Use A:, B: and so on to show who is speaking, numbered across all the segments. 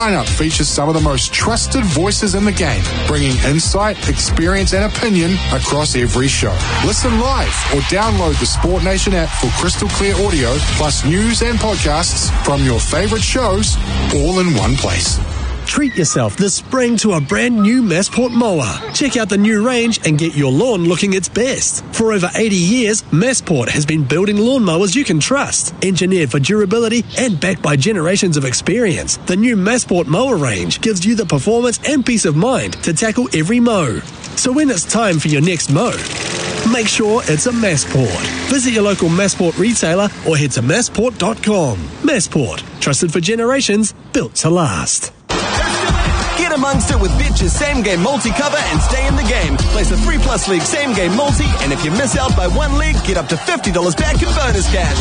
A: Lineup features some of the most trusted voices in the game, bringing insight, experience and opinion across every show. Listen live or download the Sport Nation app for crystal clear audio, plus news and podcasts from your favourite shows, all in one place.
B: Treat yourself this spring to a brand new Massport mower. Check out the new range and get your lawn looking its best. For over 80 years, Massport has been building lawnmowers you can trust. Engineered for durability and backed by generations of experience, the new Massport mower range gives you the performance and peace of mind to tackle every mow. So when it's time for your next mow, make sure it's a Massport. Visit your local Massport retailer or head to massport.com. Massport, trusted for generations, built to last.
C: Get amongst it with Betcha's Same Game Multi-Cover and stay in the game. Place a 3+ league Same Game Multi, and if you miss out by one league, get up to $50 back in bonus cash.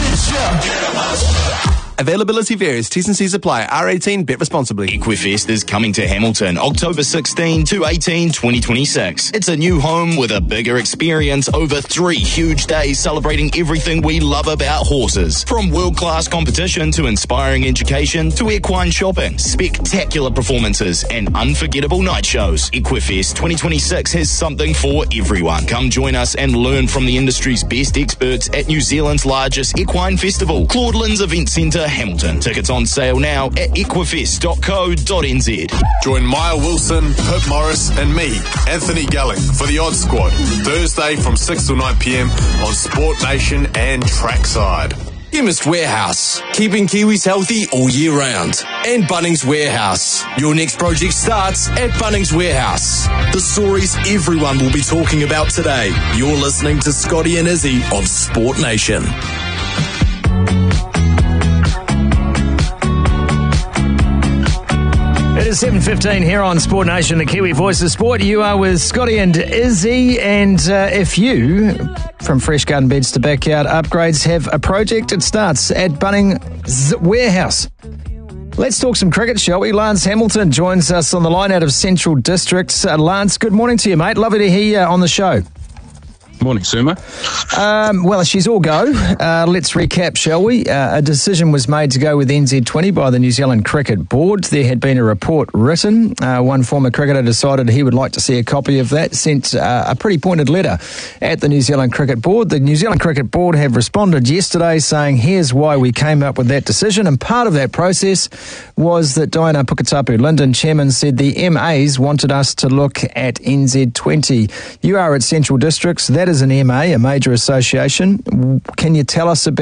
C: Availability varies. T's and C's apply. R18. Bet responsibly.
D: Equifest is coming to Hamilton October 16 to 18, 2026. It's a new home with a bigger experience over 3 huge days celebrating everything we love about horses. From world-class competition to inspiring education to equine shopping, spectacular performances and unforgettable night shows. Equifest 2026 has something for everyone. Come join us and learn from the industry's best experts at New Zealand's largest equine festival, Claudelands Event Centre, Hamilton. Tickets on sale now at equifest.co.nz.
E: Join Maya Wilson, Pip Morris and me, Anthony Gelling, for the Odd Squad, Thursday from 6 till 9 p.m. on Sport Nation and Trackside.
C: Chemist Warehouse, keeping Kiwis healthy all year round. And Bunnings Warehouse. Your next project starts at Bunnings Warehouse. The stories everyone will be talking about today. You're listening to Scotty and Izzy on Sport Nation.
F: It is 7:15 here on Sport Nation, the Kiwi Voice of Sport. You are with Scotty and Izzy, and if you, from fresh garden beds to backyard upgrades, have a project, it starts at Bunnings Warehouse. Let's talk some cricket, shall we? Lance Hamilton joins us on the line out of Central District. Lance, good morning to you, mate. Lovely to hear you on the show.
G: Morning, Suma.
F: Well, she's all go. Let's recap, shall we? A decision was made to go with NZ20 by the New Zealand Cricket Board. There had been a report written. One former cricketer decided he would like to see a copy of that, sent a pretty pointed letter at the New Zealand Cricket Board. The New Zealand Cricket Board have responded yesterday saying, here's why we came up with that decision. And part of that process was that Diana Puketapu-Linden, chairman, said the MAs wanted us to look at NZ20. You are at Central Districts. That is an MA, a major association. Can you tell us about